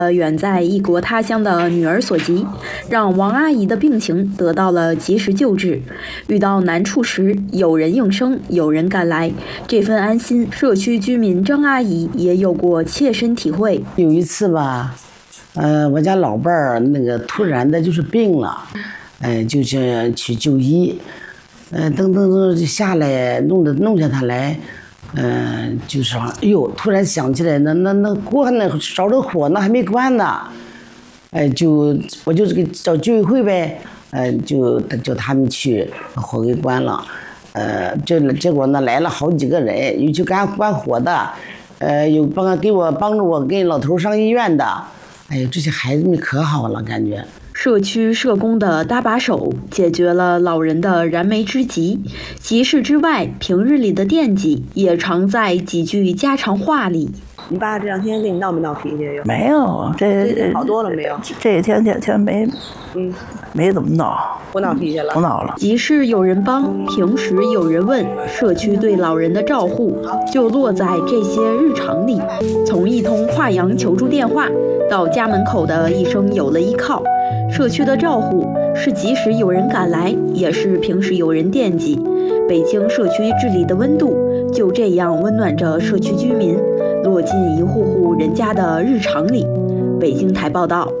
远在异国他乡的女儿所及，让王阿姨的病情得到了及时救治。遇到难处时，有人应声，有人赶来，这份安心，社区居民张阿姨也有过切身体会。 有一次吧，我家老伴儿那个突然的就是病了，就是去就医，等就下来弄下他来。就说，哎呦，突然想起来，那锅那烧着火，那还没关呢，我就这个找居委会呗，就叫他们去火给关了，结果呢来了好几个人，有去关火的，有帮助我跟老头上医院的，哎呀，这些孩子们可好了，感觉。 社区社工的搭把手，解决了老人的燃眉之急。急事之外，平日里的惦记也常在几句家常话里。 你爸这两天跟你闹没闹脾气？ 没有，这好多了没有？ 这一天没，没怎么闹， 不闹脾气了， 不闹了。 急事有人帮，平时有人问，社区对老人的照护就落在这些日常里。从一通跨洋求助电话，到家门口的一声有了依靠。社区的照护是即使有人赶来，也是平时有人惦记。北京社区治理的温度就这样温暖着社区居民，落进一户户人家的日常里。北京台报道。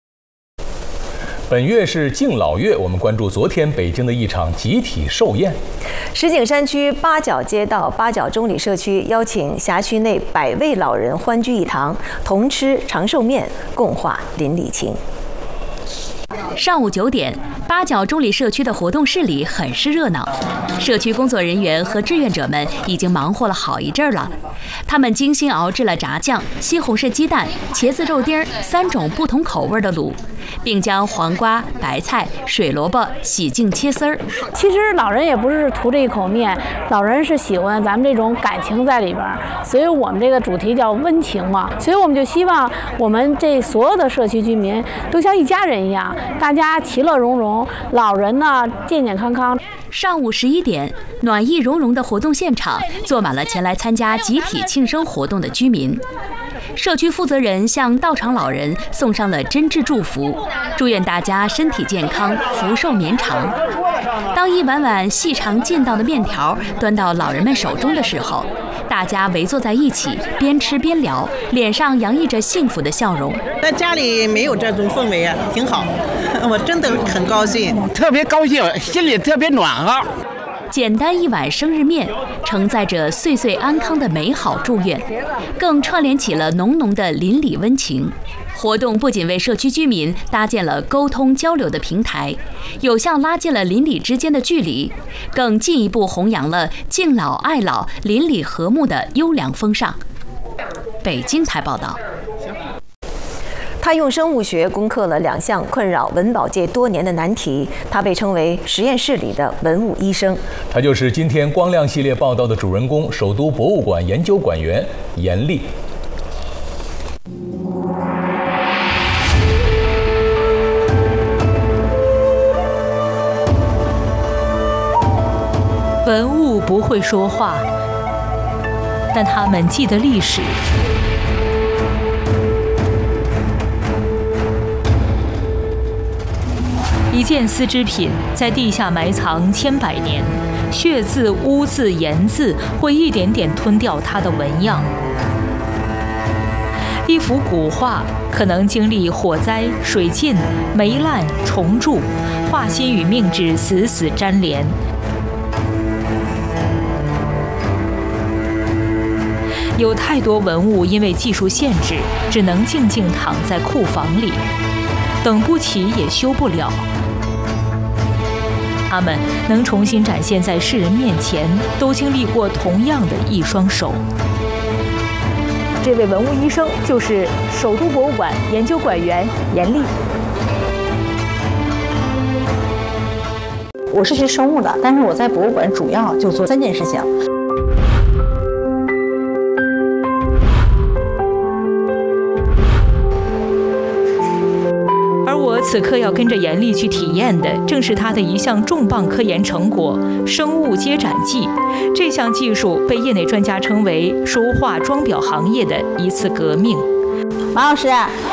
本月是敬老月，我们关注昨天北京的一场集体寿宴。 石景山区八角街道八角中里社区邀请辖区内100位老人欢聚一堂，同吃长寿面，共话邻里情。 上午9点，八角中里社区的活动室里很是热闹，社区工作人员和志愿者们已经忙活了好一阵了。他们精心熬制了炸酱、西红柿鸡蛋、茄子肉丁3种不同口味的卤，并将黄瓜、白菜、水萝卜洗净切丝儿。 其实老人也不是图这一口面，老人是喜欢咱们这种感情在里边，所以我们这个主题叫温情嘛。所以我们就希望我们这所有的社区居民都像一家人一样，大家其乐融融，老人呢健健康康。 上午11点，暖意融融的活动现场坐满了前来参加集体庆生活动的居民。社区负责人向到场老人送上了真挚祝福，祝愿大家身体健康，福寿绵长。当一碗碗细长劲道的面条端到老人们手中的时候，大家围坐在一起，边吃边聊，脸上洋溢着幸福的笑容。 在家里没有这种氛围啊，挺好，我真的很高兴， 特别高兴，心里特别暖和。 简单一碗生日面，承载着岁岁安康的美好祝愿，更串联起了浓浓的邻里温情。活动不仅为社区居民搭建了沟通交流的平台，有效拉近了邻里之间的距离，更进一步弘扬了敬老爱老、邻里和睦的优良风尚。北京台报道。 他用生物学攻克了2项困扰文保界多年的难题，他被称为实验室里的文物医生。 他就是今天光亮系列报道的主人公，首都博物馆研究馆员严丽。 文物不会说话，但他们记得历史。一件丝织品在地下埋藏千百年，血渍、污渍、盐渍会一点点吞掉它的纹样。一幅古画可能经历火灾、水浸、霉烂、重铸，画心与命质死死粘连。有太多文物因为技术限制，只能静静躺在库房里，等不起也修不了。他们能重新展现在世人面前，都经历过同样的一双手。 这位文物医生就是首都博物馆研究馆员严丽。 我是学生物的，但是我在博物馆主要就做3件事情。 此刻要跟着严丽去体验的，正是她的一项重磅科研成果——生物接展剂。这项技术被业内专家称为书画装裱行业的一次革命。 马老师，